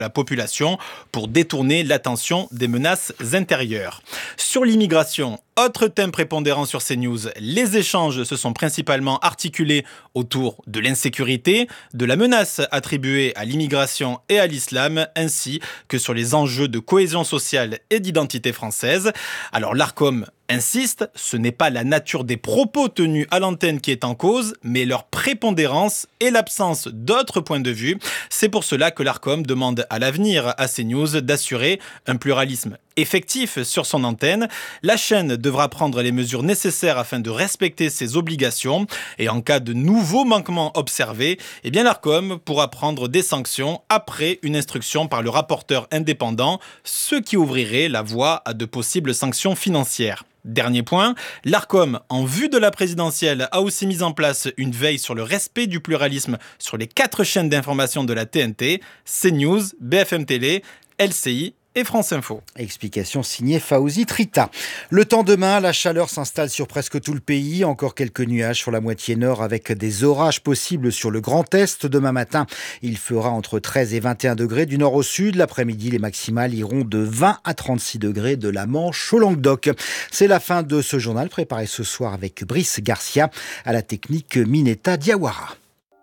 la population pour détourner l'attention des menaces intérieures. Sur l'immigration, autre thème prépondérant sur CNews, les échanges se sont principalement articulés autour de l'insécurité, de la menace attribuée à l'immigration et à l'islam, ainsi que sur les enjeux de cohésion sociale et d'identité française. Alors l'Arcom insiste, ce n'est pas la nature des propos tenus à l'antenne qui est en cause, mais leur prépondérance et l'absence d'autres points de vue. C'est pour cela que l'Arcom demande à l'avenir à CNews d'assurer un pluralisme effectif sur son antenne. La chaîne devra prendre les mesures nécessaires afin de respecter ses obligations et en cas de nouveaux manquements observés, l'Arcom pourra prendre des sanctions après une instruction par le rapporteur indépendant, ce qui ouvrirait la voie à de possibles sanctions financières. Dernier point, l'Arcom, en vue de la présidentielle, a aussi mis en place une veille sur le respect du pluralisme sur les 4 chaînes d'information de la TNT, CNews, BFM Télé, LCI et France Info. Explication signée Fawzi Trita. Le temps demain, la chaleur s'installe sur presque tout le pays. Encore quelques nuages sur la moitié nord avec des orages possibles sur le Grand Est. Demain matin, il fera entre 13 et 21 degrés du nord au sud. L'après-midi, les maximales iront de 20 à 36 degrés de la Manche au Languedoc. C'est la fin de ce journal préparé ce soir avec Brice Garcia à la technique Mineta Diawara.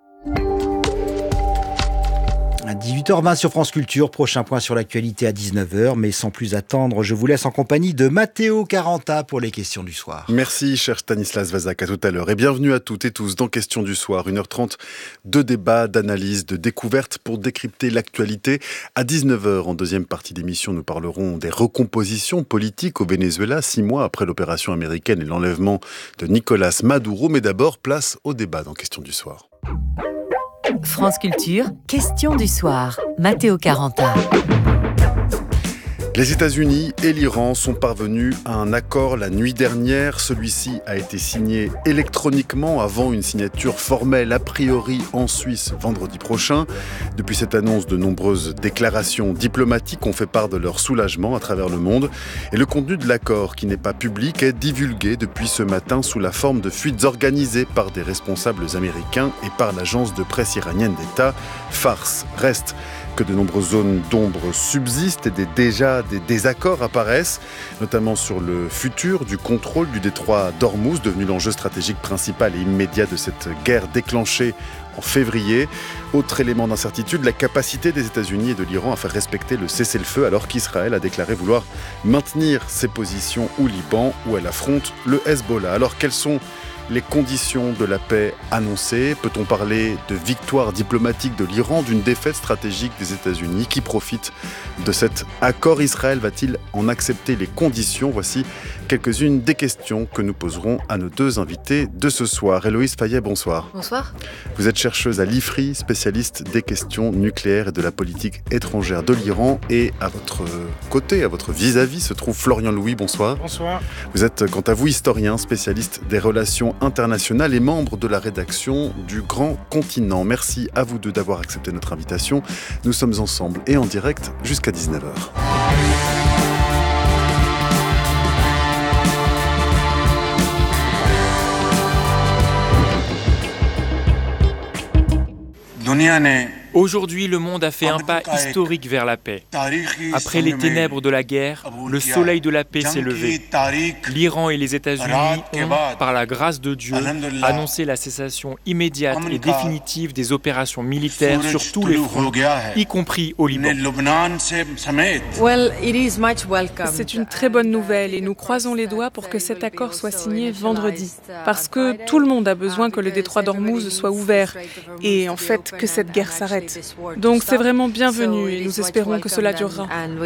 À 18h20 sur France Culture, prochain point sur l'actualité à 19h, mais sans plus attendre, je vous laisse en compagnie de Matteo Caranta pour les questions du soir. Merci cher Stanislas Vazak, à tout à l'heure et bienvenue à toutes et tous dans Questions du soir, 1h30 de débat, d'analyse, de découverte pour décrypter l'actualité. À 19h, en deuxième partie d'émission, nous parlerons des recompositions politiques au Venezuela, 6 mois après l'opération américaine et l'enlèvement de Nicolás Maduro, mais d'abord, place au débat dans Questions du soir. France Culture, question du soir. Matteo Caranta. Les États-Unis et l'Iran sont parvenus à un accord la nuit dernière. Celui-ci a été signé électroniquement avant une signature formelle a priori en Suisse vendredi prochain. Depuis cette annonce, de nombreuses déclarations diplomatiques ont fait part de leur soulagement à travers le monde. Et le contenu de l'accord, qui n'est pas public, est divulgué depuis ce matin sous la forme de fuites organisées par des responsables américains et par l'agence de presse iranienne d'État. Farce reste que de nombreuses zones d'ombre subsistent et des désaccords apparaissent, notamment sur le futur du contrôle du détroit d'Ormuz, devenu l'enjeu stratégique principal et immédiat de cette guerre déclenchée en février. Autre élément d'incertitude, la capacité des États-Unis et de l'Iran à faire respecter le cessez-le-feu, alors qu'Israël a déclaré vouloir maintenir ses positions au Liban, où elle affronte le Hezbollah. Alors quelles sont les conditions de la paix annoncées? Peut-on parler de victoire diplomatique de l'Iran, d'une défaite stratégique des États-Unis? Qui profite de cet accord? Israël va-t-il en accepter les conditions? Voici quelques-unes des questions que nous poserons à nos deux invités de ce soir. Héloïse Fayet, bonsoir. Bonsoir. Vous êtes chercheuse à l'IFRI, spécialiste des questions nucléaires et de la politique étrangère de l'Iran. Et à votre côté, à votre vis-à-vis, se trouve Florian Louis, bonsoir. Bonsoir. Vous êtes, quant à vous, historien, spécialiste des relations internationales et membre de la rédaction du Grand Continent. Merci à vous deux d'avoir accepté notre invitation. Nous sommes ensemble et en direct jusqu'à 19h. Aujourd'hui, le monde a fait un pas historique vers la paix. Après les ténèbres de la guerre, le soleil de la paix s'est levé. L'Iran et les États-Unis ont, par la grâce de Dieu, annoncé la cessation immédiate et définitive des opérations militaires sur tous les fronts, y compris au Liban. C'est une très bonne nouvelle et nous croisons les doigts pour que cet accord soit signé vendredi. Parce que tout le monde a besoin que le détroit d'Ormuz soit ouvert et en fait que cette guerre s'arrête. Donc c'est vraiment bienvenu et nous espérons que cela durera.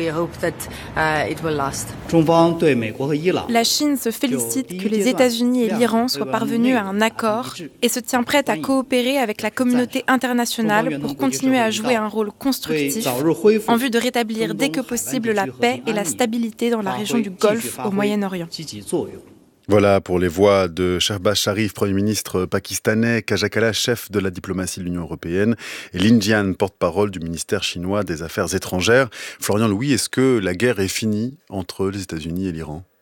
La Chine se félicite que les États-Unis et l'Iran soient parvenus à un accord et se tient prête à coopérer avec la communauté internationale pour continuer à jouer un rôle constructif en vue de rétablir dès que possible la paix et la stabilité dans la région du Golfe au Moyen-Orient. Voilà pour les voix de Shahbaz Sharif, Premier ministre pakistanais, Kaja Kallas, chef de la diplomatie de l'Union européenne, et Lin Jian, porte-parole du ministère chinois des Affaires étrangères. Florian Louis, est-ce que la guerre est finie entre les États-Unis et l'Iran ?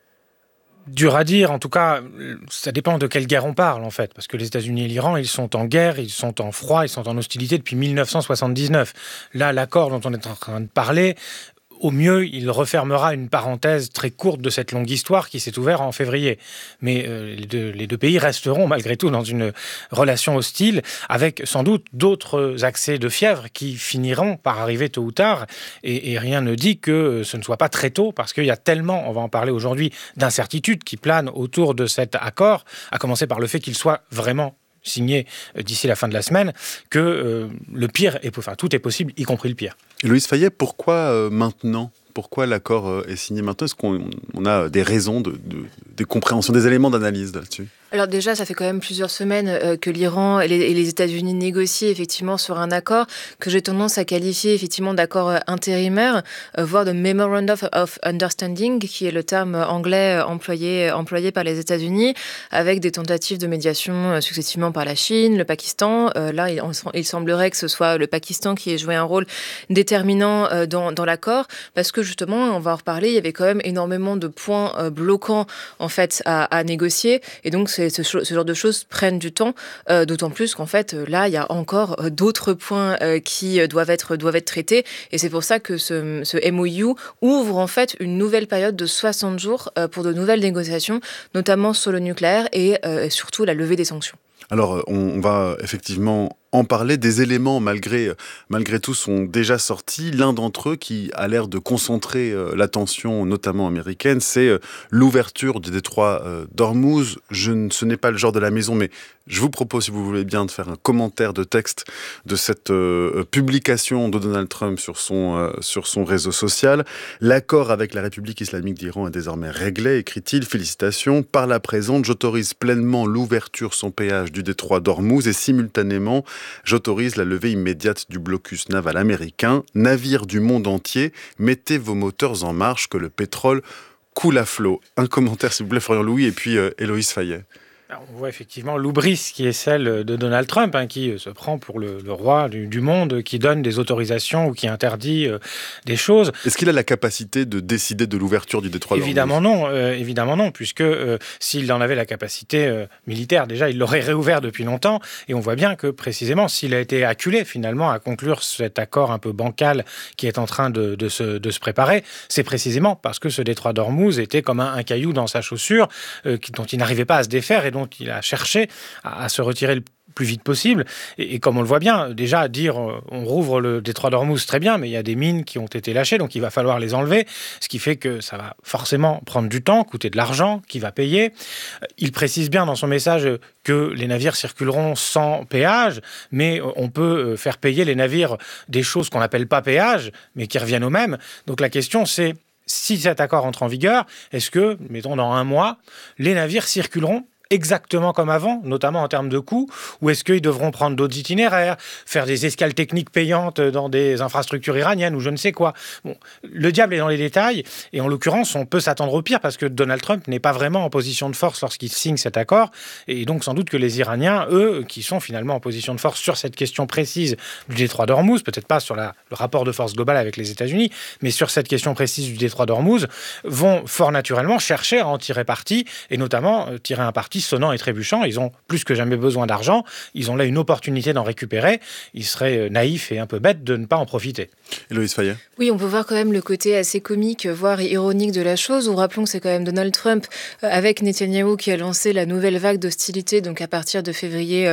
Dur à dire, en tout cas, ça dépend de quelle guerre on parle en fait, parce que les États-Unis et l'Iran, ils sont en guerre, ils sont en froid, ils sont en hostilité depuis 1979. Là, l'accord dont on est en train de parler, au mieux, il refermera une parenthèse très courte de cette longue histoire qui s'est ouverte en février. Mais les deux pays resteront malgré tout dans une relation hostile, avec sans doute d'autres accès de fièvre qui finiront par arriver tôt ou tard. Et rien ne dit que ce ne soit pas très tôt, parce qu'il y a tellement, on va en parler aujourd'hui, d'incertitudes qui planent autour de cet accord, à commencer par le fait qu'il soit vraiment signé d'ici la fin de la semaine, que le pire, tout est possible, y compris le pire. Et Loïs Fayet, pourquoi maintenant ? Pourquoi l'accord est signé maintenant ? Est-ce qu'on a des raisons des compréhensions, des éléments d'analyse là-dessus ? Alors déjà, ça fait quand même plusieurs semaines que l'Iran et les États-Unis négocient effectivement sur un accord que j'ai tendance à qualifier effectivement d'accord intérimaire, voire de Memorandum of Understanding, qui est le terme anglais employé par les États-Unis, avec des tentatives de médiation successivement par la Chine, le Pakistan. Là, il semblerait que ce soit le Pakistan qui ait joué un rôle déterminant dans l'accord, parce que justement, on va en reparler, il y avait quand même énormément de points bloquants en fait à négocier, et donc ce genre de choses prennent du temps, d'autant plus qu'en fait, là, il y a encore d'autres points qui doivent être traités. Et c'est pour ça que ce MOU ouvre en fait une nouvelle période de 60 jours pour de nouvelles négociations, notamment sur le nucléaire et surtout la levée des sanctions. Alors, on va effectivement en parler. Des éléments, malgré tout, sont déjà sortis. L'un d'entre eux qui a l'air de concentrer l'attention, notamment américaine, c'est l'ouverture du détroit d'Ormuz. Ce n'est pas le genre de la maison, mais je vous propose, si vous voulez bien, de faire un commentaire de texte de cette publication de Donald Trump sur son réseau social. L'accord avec la République islamique d'Iran est désormais réglé, écrit-il. Félicitations. Par la présente, j'autorise pleinement l'ouverture sans péage du détroit d'Ormuz et simultanément, j'autorise la levée immédiate du blocus naval américain. Navires du monde entier, mettez vos moteurs en marche que le pétrole coule à flot. Un commentaire, s'il vous plaît, Florian Louis, et puis Héloïse Fayet. On voit effectivement l'oubris qui est celle de Donald Trump, qui se prend pour le roi du monde, qui donne des autorisations ou qui interdit des choses. Est-ce qu'il a la capacité de décider de l'ouverture du détroit d'Ormuz ? Évidemment non, puisque s'il en avait la capacité militaire, déjà, il l'aurait réouvert depuis longtemps. Et on voit bien que, précisément, s'il a été acculé, finalement, à conclure cet accord un peu bancal qui est en train de se préparer, c'est précisément parce que ce détroit d'Ormuz était comme un caillou dans sa chaussure, dont il n'arrivait pas à se défaire et dont il a cherché à se retirer le plus vite possible. Et comme on le voit bien, déjà dire on rouvre le détroit d'Ormuz, très bien, mais il y a des mines qui ont été lâchées, donc il va falloir les enlever, ce qui fait que ça va forcément prendre du temps, coûter de l'argent, qui va payer. Il précise bien dans son message que les navires circuleront sans péage, mais on peut faire payer les navires des choses qu'on n'appelle pas péage, mais qui reviennent au même. Donc la question c'est, si cet accord entre en vigueur, est-ce que, mettons dans un mois, les navires circuleront exactement comme avant, notamment en termes de coûts, ou est-ce qu'ils devront prendre d'autres itinéraires, faire des escales techniques payantes dans des infrastructures iraniennes ou je ne sais quoi. Bon, le diable est dans les détails, et en l'occurrence, on peut s'attendre au pire, parce que Donald Trump n'est pas vraiment en position de force lorsqu'il signe cet accord, et donc sans doute que les Iraniens, eux, qui sont finalement en position de force sur cette question précise du détroit d'Ormuz, peut-être pas sur le rapport de force global avec les États-Unis, mais sur cette question précise du détroit d'Ormuz, vont fort naturellement chercher à en tirer parti, et notamment tirer un parti sonnant et trébuchant. Ils ont plus que jamais besoin d'argent. Ils ont là une opportunité d'en récupérer. Ils seraient naïfs et un peu bêtes de ne pas en profiter. Héloïse Fayet. Oui, on peut voir quand même le côté assez comique, voire ironique de la chose. Où rappelons que c'est quand même Donald Trump avec Netanyahou qui a lancé la nouvelle vague d'hostilité, donc à partir de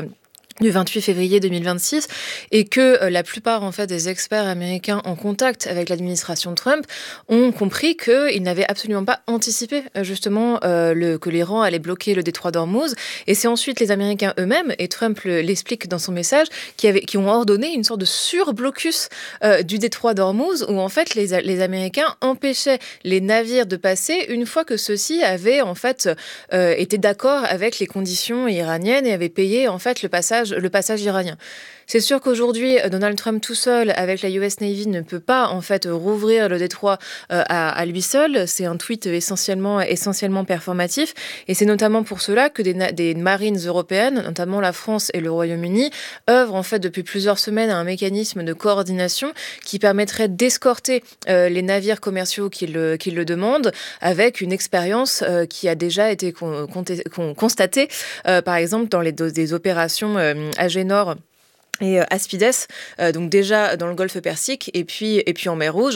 du 28 février 2026, et que la plupart en fait des experts américains en contact avec l'administration Trump ont compris qu'ils n'avaient absolument pas anticipé justement que l'Iran allait bloquer le détroit d'Ormuz, et c'est ensuite les Américains eux-mêmes, et Trump l'explique dans son message, qui ont ordonné une sorte de surblocus du détroit d'Ormuz, où en fait les Américains empêchaient les navires de passer une fois que ceux-ci avaient en fait été d'accord avec les conditions iraniennes et avaient payé en fait le passage passage iranien. C'est sûr qu'aujourd'hui, Donald Trump tout seul, avec la US Navy, ne peut pas en fait rouvrir le détroit à lui seul. C'est un tweet essentiellement performatif. Et c'est notamment pour cela que des marines européennes, notamment la France et le Royaume-Uni, œuvrent en fait depuis plusieurs semaines à un mécanisme de coordination qui permettrait d'escorter les navires commerciaux qui le demandent, avec une expérience qui a déjà été constatée, par exemple dans des opérations Agénor et Aspides, donc déjà dans le Golfe Persique et puis en mer Rouge.